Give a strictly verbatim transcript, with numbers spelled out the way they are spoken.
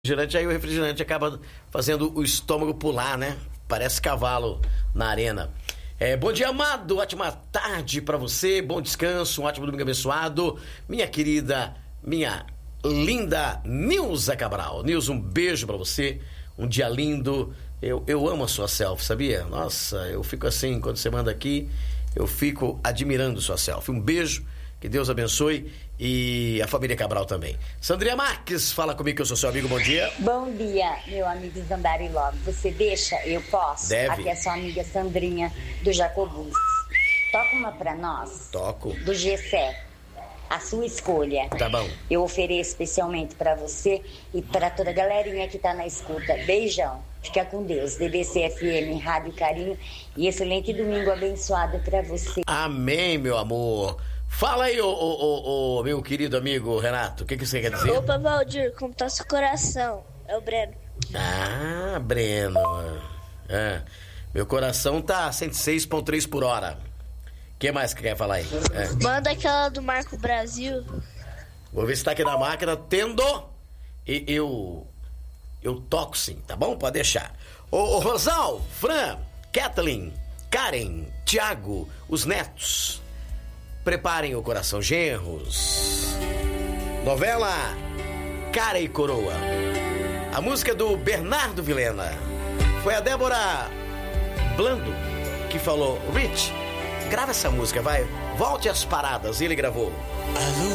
refrigerante, aí o refrigerante acaba fazendo o estômago pular, né? Parece cavalo na arena. É, bom dia, amado, ótima tarde pra você, bom descanso, um ótimo domingo abençoado. Minha querida, minha linda Nilza Cabral. Nilza, um beijo pra você, um dia lindo. Eu, eu amo a sua selfie, sabia? Nossa, eu fico assim, quando você manda aqui, eu fico admirando sua selfie. Um beijo, que Deus abençoe, e a família Cabral também. Sandrinha Marques, fala comigo que eu sou seu amigo, bom dia. Bom dia, meu amigo Zandari Love. Você deixa? Eu posso? Deve. Aqui é sua amiga Sandrinha, do Jacobus. Toca uma pra nós. Toco. Do Gessé. A sua escolha. Tá bom. Eu ofereço especialmente pra você e pra toda a galerinha que tá na escuta. Beijão. Fica com Deus. D B C F M, Rádio Carinho. E excelente domingo abençoado pra você. Amém, meu amor. Fala aí, ô, ô, ô, ô, meu querido amigo Renato, o que, que você quer dizer? Opa, Valdir, como tá seu coração? É o Breno. Ah, Breno. É. Meu coração tá cento e seis vírgula três por hora. O que mais que quer falar aí? É. Manda aquela do Marco Brasil. Vou ver se tá aqui na máquina, tendo. E eu. Eu toco sim, tá bom? Pode deixar. Ô, ô Rosal, Fran, Kathleen, Karen, Tiago, os netos. Preparem o coração, genros. Novela Cara e Coroa. A música do Bernardo Vilhena. Foi a Débora Blando que falou: Rich, grava essa música, vai. Volte às paradas. E ele gravou.